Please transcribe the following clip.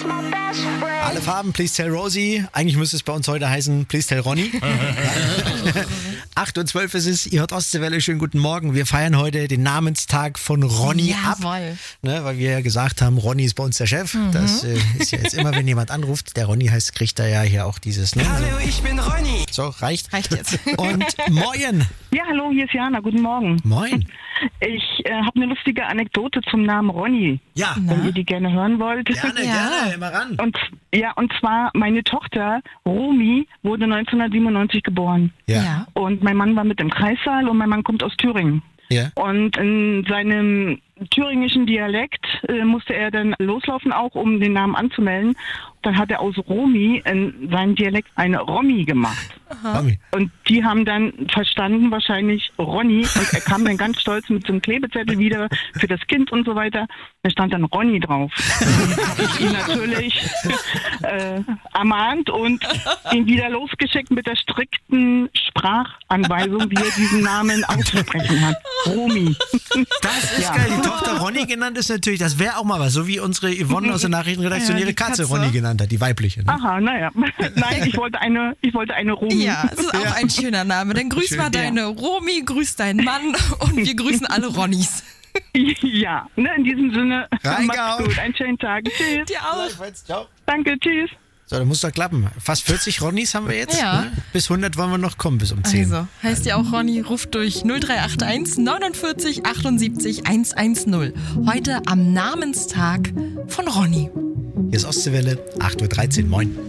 Alle Farben, please tell Rosie. Eigentlich müsste es bei uns heute heißen, please tell Ronny. 8:12 ist es, ihr hört Ostseewelle, schönen guten Morgen. Wir feiern heute den Namenstag von Ronny ab. Ne, weil wir ja gesagt haben, Ronny ist bei uns der Chef. Das ist ja jetzt immer, wenn jemand anruft, der Ronny heißt, kriegt er ja hier auch dieses. Ne? Hallo, ich bin Ronny. So, reicht? Reicht jetzt. Und moin. Ja, hallo, hier ist Jana. Guten Morgen. Moin. Ich habe eine lustige Anekdote zum Namen Ronny, Ja, wenn ihr die gerne hören wollt. gerne, immer ran. Und zwar meine Tochter Romy wurde 1997 geboren. Ja. Und mein Mann war mit im Kreissaal und mein Mann kommt aus Thüringen. Ja. Und in seinem thüringischen Dialekt musste er dann loslaufen, auch um den Namen anzumelden. Dann hat er aus Romy in seinem Dialekt eine Romy gemacht. Romy. Und die haben dann verstanden wahrscheinlich Ronny und er kam dann ganz stolz mit so einem Klebezettel wieder für das Kind und so weiter. Da stand dann Ronny drauf. Dann habe ich ihn natürlich ermahnt und ihn wieder losgeschickt mit der strikten Sprachanweisung, wie er diesen Namen auszusprechen hat. Romy. Das ist geil. Die Tochter Ronny genannt ist natürlich, das wäre auch mal was, so wie unsere Yvonne aus der Nachrichtenredaktion ihre Katze Ronny genannt hat, die weibliche. Ne? Aha, naja. Nein, ich wollte eine Romy. Ja, es ist auch ein schöner Name. Dann grüß mal deine Romy, grüß deinen Mann und wir grüßen alle Ronnys. Ja, ne, in diesem Sinne, Reingehauen. macht's gut, einen schönen Tag. Tschüss. Dir auch. Ciao. Danke, tschüss. So, dann muss doch klappen. Fast 40 Ronnys haben wir jetzt. Ja. Ne? Bis 100 wollen wir noch kommen, bis um 10. Also, heißt ja auch Ronny, ruft durch 0381 49 78 110. Heute am Namenstag von Ronny. Hier ist Ostseewelle, 8:13 Uhr. Moin.